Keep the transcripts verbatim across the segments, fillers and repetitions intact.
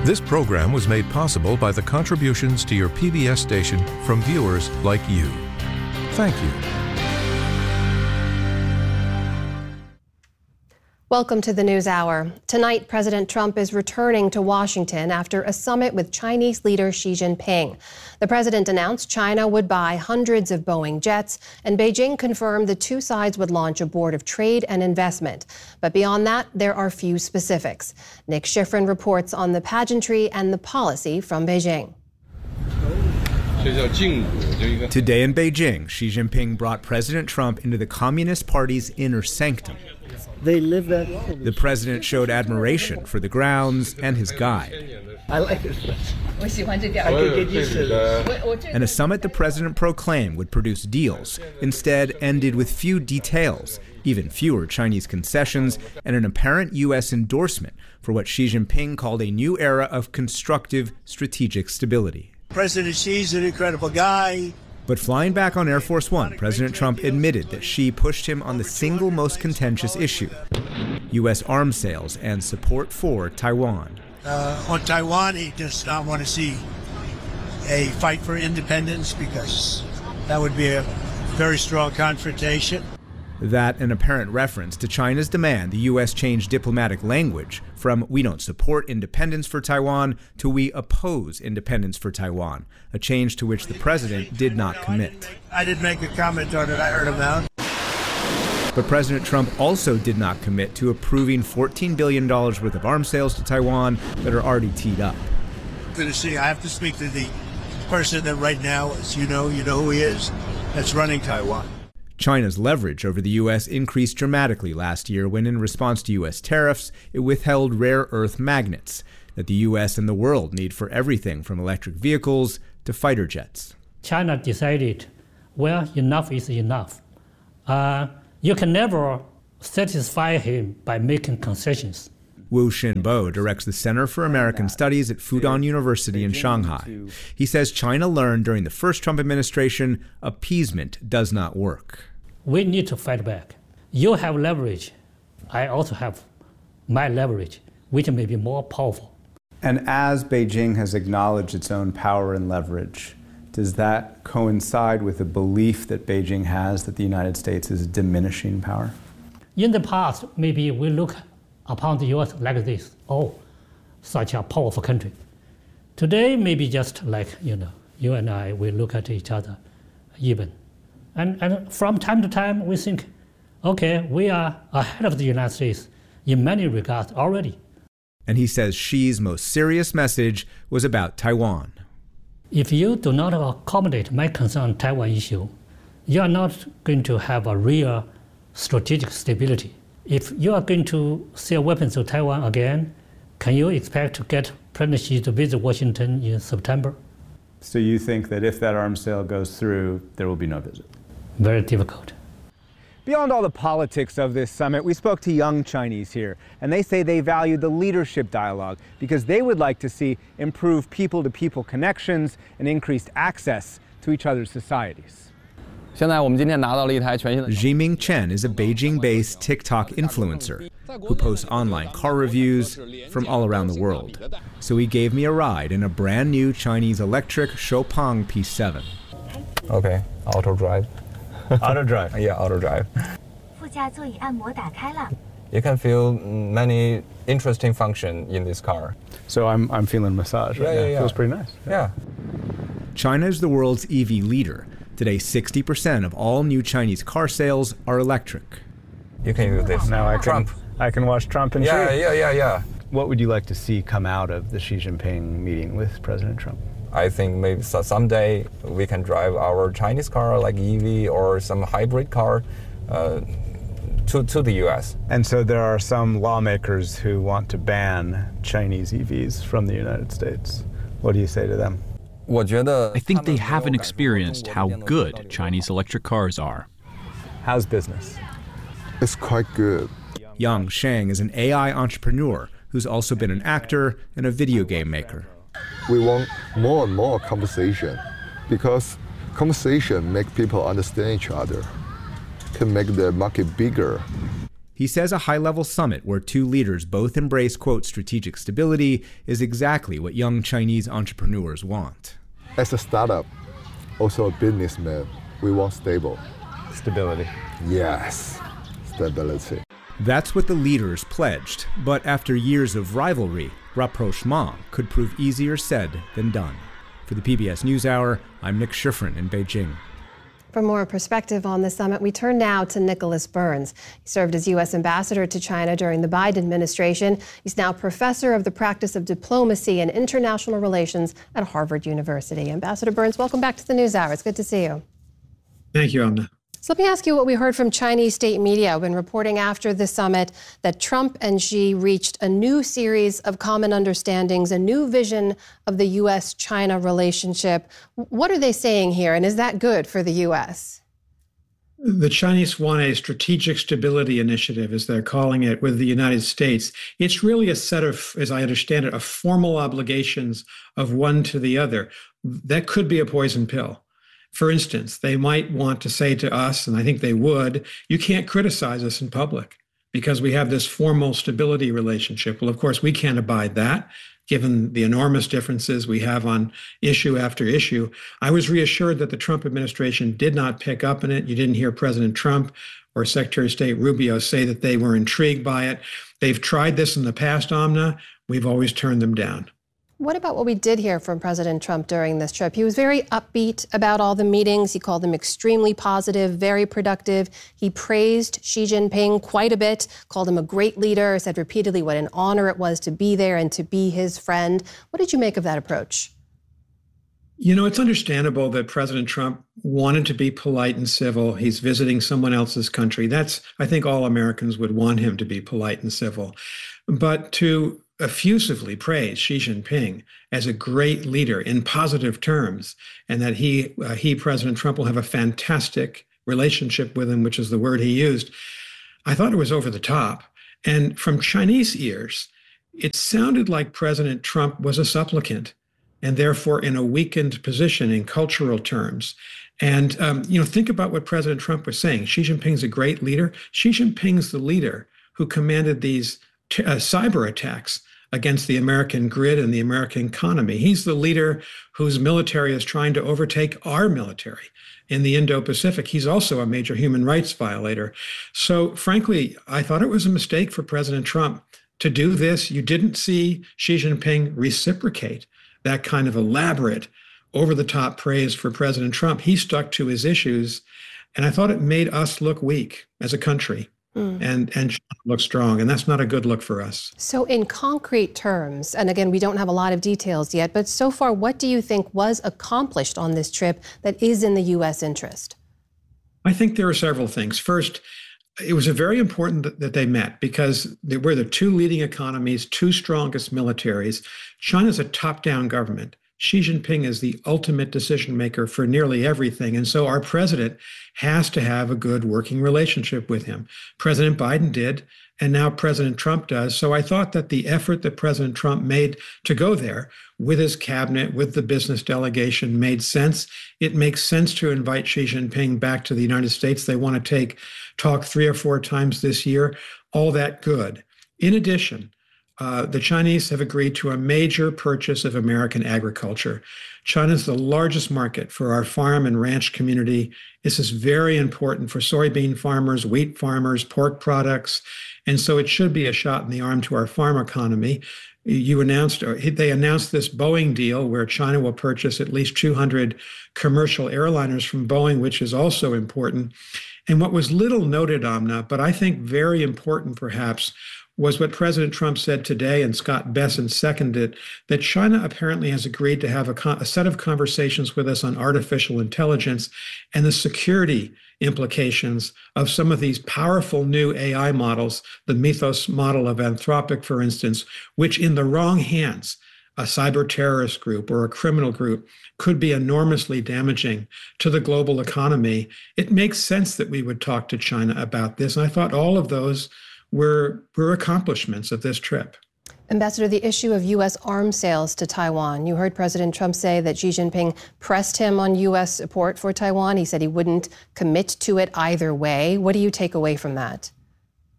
This program was made possible by the contributions to your P B S station from viewers like you. Thank you. Welcome to the News Hour. Tonight, President Trump is returning to Washington after a summit with Chinese leader Xi Jinping. The president announced China would buy hundreds of Boeing jets, and Beijing confirmed the two sides would launch a board of trade and investment. But beyond that, there are few specifics. Nick Schifrin reports on the pageantry and the policy from Beijing. Today in Beijing, Xi Jinping brought President Trump into the Communist Party's inner sanctum. They live there. The president showed admiration for the grounds and his guide. I like it. I could get used to this. And a summit the president proclaimed would produce deals instead ended with few details, even fewer Chinese concessions, and an apparent U S endorsement for what Xi Jinping called a new era of constructive strategic stability. President Xi's an incredible guy. But flying back on Air Force One, President Trump admitted that Xi pushed him on the single most contentious issue, U S arms sales and support for Taiwan. Uh, on Taiwan, he does not want to see a fight for independence because that would be a very strong confrontation. That an apparent reference to China's demand the U S change diplomatic language from "we don't support independence for Taiwan" to "we oppose independence for Taiwan," a change to which the president did not commit. I didn't make a comment on it, I heard him out. But President Trump also did not commit to approving fourteen billion dollars worth of arms sales to Taiwan that are already teed up. Good to see. I have to speak to the person that right now, as you know, you know who he is, that's running Taiwan. China's leverage over the U S increased dramatically last year when, in response to U S tariffs, it withheld rare earth magnets that the U S and the world need for everything from electric vehicles to fighter jets. China decided, well, enough is enough. Uh, you can never satisfy him by making concessions. Wu Xinbo directs the Center for American Studies at Fudan University in Shanghai. He says China learned during the first Trump administration appeasement does not work. We need to fight back. You have leverage. I also have my leverage, which may be more powerful. And as Beijing has acknowledged its own power and leverage, does that coincide with the belief that Beijing has that the United States is diminishing power? In the past, maybe we look upon the U S like this, oh, such a powerful country. Today, maybe just like, you know, you and I, we look at each other even. And, and from time to time, we think, okay, we are ahead of the United States in many regards already. And he says Xi's most serious message was about Taiwan. If you do not accommodate my concern on Taiwan issue, you are not going to have a real strategic stability. If you are going to sell weapons to Taiwan again, can you expect to get President Xi to visit Washington in September? So you think that if that arms sale goes through, there will be no visit? Very difficult. Beyond all the politics of this summit, we spoke to young Chinese here, and they say they value the leadership dialogue because they would like to see improved people-to-people connections and increased access to each other's societies. Jiming Chen is a Beijing-based TikTok influencer who posts online car reviews from all around the world. So he gave me a ride in a brand new Chinese electric Xpeng P seven. Okay, auto drive. Auto drive? Yeah, auto drive. You can feel many interesting functions in this car. So I'm, I'm feeling massage right yeah, now. Yeah, yeah. Feels pretty nice. Yeah. China is the world's E V leader. Today, sixty percent of all new Chinese car sales are electric. You can use this. Now I can, Trump. I can watch Trump and Yeah, Xi. yeah, yeah, yeah. What would you like to see come out of the Xi Jinping meeting with President Trump? I think maybe so- someday we can drive our Chinese car, like E V or some hybrid car, uh, to, to the U S. And so there are some lawmakers who want to ban Chinese E Vs from the United States. What do you say to them? I think they haven't experienced how good Chinese electric cars are. How's business? It's quite good. Yang Sheng is an A I entrepreneur who's also been an actor and a video game maker. We want more and more conversation because conversation make people understand each other, can make the market bigger. He says a high-level summit where two leaders both embrace, quote, strategic stability is exactly what young Chinese entrepreneurs want. As a startup, also a businessman, we want stable. Stability. Yes, stability. That's what the leaders pledged, but after years of rivalry, rapprochement could prove easier said than done. For the P B S NewsHour, I'm Nick Schifrin in Beijing. For more perspective on the summit, we turn now to Nicholas Burns. He served as U S ambassador to China during the Biden administration. He's now professor of the practice of diplomacy and international relations at Harvard University. Ambassador Burns, welcome back to the NewsHour. It's good to see you. Thank you, Amna. So let me ask you what we heard from Chinese state media when reporting after the summit that Trump and Xi reached a new series of common understandings, a new vision of the U S China relationship. What are they saying here, and is that good for the U S? The Chinese want a strategic stability initiative, as they're calling it, with the United States. It's really a set of, as I understand it, of formal obligations of one to the other. That could be a poison pill. For instance, they might want to say to us, and I think they would, you can't criticize us in public because we have this formal stability relationship. Well, of course, we can't abide that, given the enormous differences we have on issue after issue. I was reassured that the Trump administration did not pick up on it. You didn't hear President Trump or Secretary of State Rubio say that they were intrigued by it. They've tried this in the past, Amna. We've always turned them down. What about what we did hear from President Trump during this trip? He was very upbeat about all the meetings. He called them extremely positive, very productive. He praised Xi Jinping quite a bit, called him a great leader, said repeatedly what an honor it was to be there and to be his friend. What did you make of that approach? You know, it's understandable that President Trump wanted to be polite and civil. He's visiting someone else's country. That's, I think all Americans would want him to be polite and civil. But to effusively praise Xi Jinping as a great leader in positive terms, and that he, uh, he, President Trump, will have a fantastic relationship with him, which is the word he used, I thought it was over the top. And from Chinese ears, it sounded like President Trump was a supplicant, and therefore in a weakened position in cultural terms. And, um, you know, think about what President Trump was saying. Xi Jinping's a great leader. Xi Jinping's the leader who commanded these t- uh, cyber attacks against the American grid and the American economy. He's the leader whose military is trying to overtake our military in the Indo-Pacific. He's also a major human rights violator. So frankly, I thought it was a mistake for President Trump to do this. You didn't see Xi Jinping reciprocate that kind of elaborate, over-the-top praise for President Trump. He stuck to his issues, and I thought it made us look weak as a country. Mm. and and look strong, and that's not a good look for us. So in concrete terms, and again, we don't have a lot of details yet, but so far, what do you think was accomplished on this trip that is in the U S interest? I think there are several things. First, it was a very important that, that they met because they were the two leading economies, two strongest militaries. China's a top-down government. Xi Jinping is the ultimate decision maker for nearly everything. And so our president has to have a good working relationship with him. President Biden did, and now President Trump does. So I thought that the effort that President Trump made to go there with his cabinet, with the business delegation, made sense. It makes sense to invite Xi Jinping back to the United States. They want to take talk three or four times this year. All that good. In addition, Uh, the Chinese have agreed to a major purchase of American agriculture. China is the largest market for our farm and ranch community. This is very important for soybean farmers, wheat farmers, pork products. And so it should be a shot in the arm to our farm economy. You announced, or they announced this Boeing deal where China will purchase at least two hundred commercial airliners from Boeing, which is also important. And what was little noted, Amna, but I think very important perhaps, was what President Trump said today, and Scott Bessent seconded, that China apparently has agreed to have a, con- a set of conversations with us on artificial intelligence and the security implications of some of these powerful new A I models, the Mythos model of Anthropic, for instance, which in the wrong hands, a cyber terrorist group or a criminal group, could be enormously damaging to the global economy. It makes sense that we would talk to China about this. And I thought all of those were, were accomplishments of this trip. Ambassador, the issue of U S arms sales to Taiwan. You heard President Trump say that Xi Jinping pressed him on U S support for Taiwan. He said he wouldn't commit to it either way. What do you take away from that?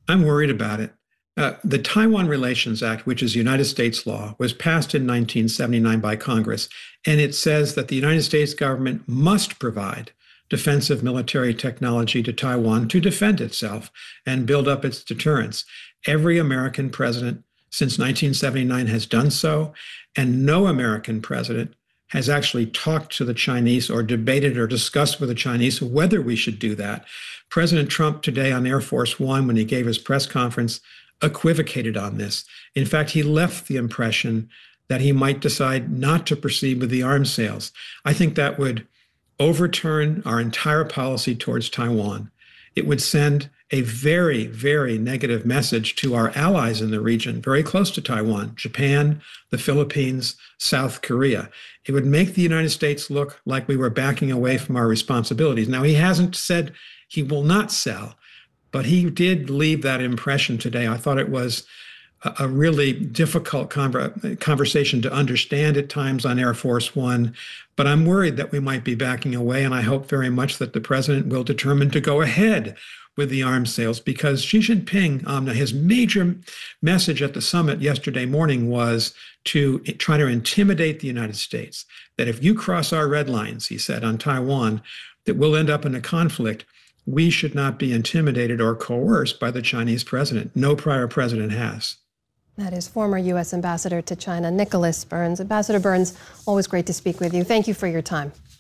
I'm worried about it. Uh, the Taiwan Relations Act, which is United States law, was passed in nineteen seventy-nine by Congress, and it says that the United States government must provide defensive military technology to Taiwan to defend itself and build up its deterrence. Every American president since nineteen seventy-nine has done so, and no American president has actually talked to the Chinese or debated or discussed with the Chinese whether we should do that. President Trump today on Air Force One, when he gave his press conference, equivocated on this. In fact, he left the impression that he might decide not to proceed with the arms sales. I think that would overturn our entire policy towards Taiwan. It would send a very, very negative message to our allies in the region, very close to Taiwan, Japan, the Philippines, South Korea. It would make the United States look like we were backing away from our responsibilities. Now, he hasn't said he will not sell, but he did leave that impression today. I thought it was a really difficult conver- conversation to understand at times on Air Force One, but I'm worried that we might be backing away, and I hope very much that the president will determine to go ahead with the arms sales, because Xi Jinping, um, his major message at the summit yesterday morning was to try to intimidate the United States, that if you cross our red lines, he said, on Taiwan, that we'll end up in a conflict. We should not be intimidated or coerced by the Chinese president. No prior president has. That is former U S Ambassador to China, Nicholas Burns. Ambassador Burns, always great to speak with you. Thank you for your time.